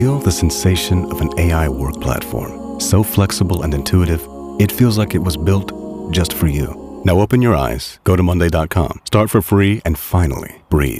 Feel the sensation of an AI work platform. So flexible and intuitive, it feels like it was built just for you. Now open your eyes, go to monday.com, start for free, and finally breathe.